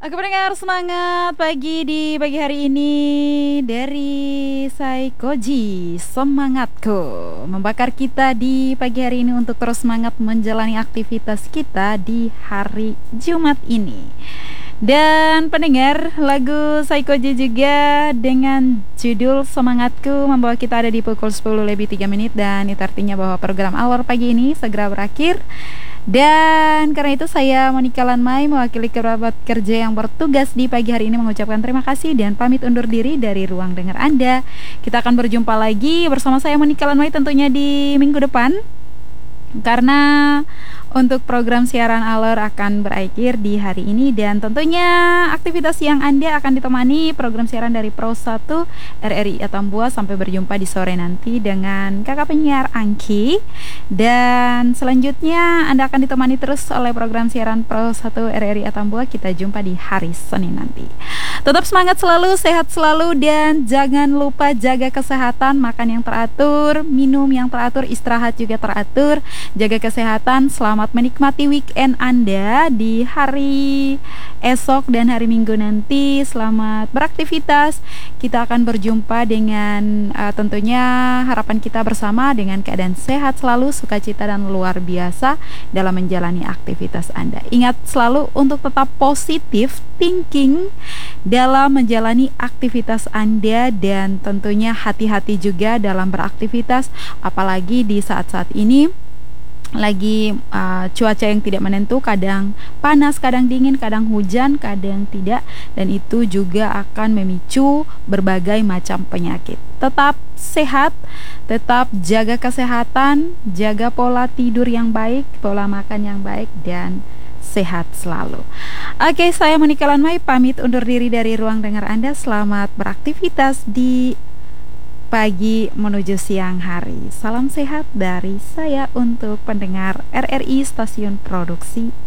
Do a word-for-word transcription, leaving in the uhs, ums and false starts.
Oke pendengar, semangat pagi di pagi hari ini dari Saikoji. Semangatku membakar kita di pagi hari ini untuk terus semangat menjalani aktivitas kita di hari Jumat ini. Dan pendengar, lagu Saikoji juga dengan judul Semangatku membawa kita ada di pukul sepuluh lebih tiga menit. Dan itu artinya bahwa program Alor pagi ini segera berakhir. Dan karena itu saya Monika Lanmai mewakili kerabat kerja yang bertugas di pagi hari ini mengucapkan terima kasih dan pamit undur diri dari ruang dengar Anda. Kita akan berjumpa lagi bersama saya Monika Lanmai tentunya di minggu depan. Karena untuk program siaran Alor akan berakhir di hari ini. Dan tentunya aktivitas siang Anda akan ditemani program siaran dari Pro satu R R I Atambua. Sampai berjumpa di sore nanti dengan kakak penyiar Angki. Dan selanjutnya Anda akan ditemani terus oleh program siaran Pro satu R R I Atambua. Kita jumpa di hari Senin nanti. Tetap semangat selalu, sehat selalu. Dan jangan lupa jaga kesehatan, makan yang teratur, minum yang teratur, istirahat juga teratur. Jaga kesehatan, selamat menikmati weekend Anda di hari esok dan hari Minggu nanti. Selamat beraktivitas. Kita akan berjumpa dengan uh, tentunya harapan kita bersama dengan keadaan sehat selalu, sukacita dan luar biasa dalam menjalani aktivitas Anda. Ingat selalu untuk tetap positif thinking dalam menjalani aktivitas Anda. Dan tentunya hati-hati juga dalam beraktivitas, apalagi di saat-saat ini lagi uh, cuaca yang tidak menentu, kadang panas, kadang dingin, kadang hujan, kadang tidak, dan itu juga akan memicu berbagai macam penyakit. Tetap sehat, tetap jaga kesehatan, jaga pola tidur yang baik, pola makan yang baik, dan sehat selalu. Oke, saya Monika Lanmai pamit undur diri dari ruang dengar Anda. Selamat beraktivitas di pagi menuju siang hari. Salam sehat dari saya untuk pendengar R R I Stasiun Produksi